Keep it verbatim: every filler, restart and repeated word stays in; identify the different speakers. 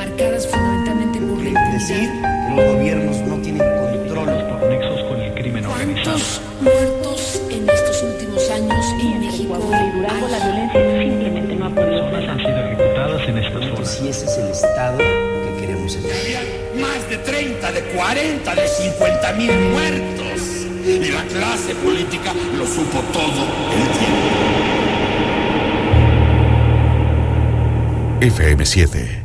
Speaker 1: marcadas fundamentalmente por la impunidad.
Speaker 2: Decir que los gobiernos no tienen control
Speaker 3: por nexos con el crimen organizado.
Speaker 1: ¿Cuántos muertos en estos últimos años en México?
Speaker 4: En Durango la violencia simplemente no ha podido
Speaker 3: Personas han sido ejecutadas en estas horas.
Speaker 2: Si ese es el Estado que queremos en
Speaker 5: Había más de treinta, de cuarenta, de cincuenta mil muertos. Y la clase política lo supo todo el tiempo.
Speaker 6: F M siete